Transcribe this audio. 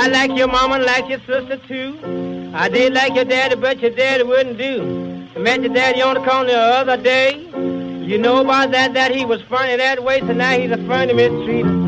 I like your mama and like your sister too. I did like your daddy, but your daddy wouldn't do. I met your daddy on the corner the other day. You know about that he was funny that way, so now he's a funny mistreater.